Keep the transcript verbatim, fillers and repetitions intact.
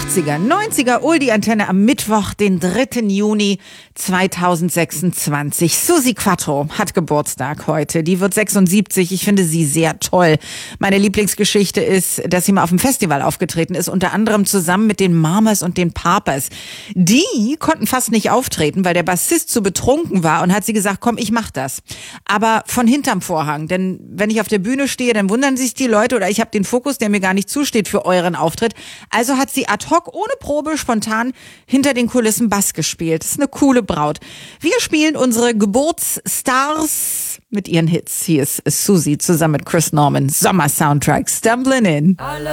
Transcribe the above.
achtziger, neunziger Oldie-Antenne am Mittwoch, den dritten Juni zweitausendsechsundzwanzig. Susi Quattro hat Geburtstag heute. Die wird sechsundsiebzig. Ich finde sie sehr toll. Meine Lieblingsgeschichte ist, dass sie mal auf dem Festival aufgetreten ist, unter anderem zusammen mit den Mamas und den Papas. Die konnten fast nicht auftreten, weil der Bassist zu betrunken war, und hat sie gesagt, komm, ich mach das. Aber von hinterm Vorhang. Denn wenn ich auf der Bühne stehe, dann wundern sich die Leute, oder ich habe den Fokus, der mir gar nicht zusteht für euren Auftritt. Also hat sie ad hoc, ohne Probe, spontan hinter den Kulissen Bass gespielt. Das ist eine coole Braut. Wir spielen unsere Geburtsstars mit ihren Hits. Hier ist Susi zusammen mit Chris Norman. Sommer-Soundtrack, Stumbling In.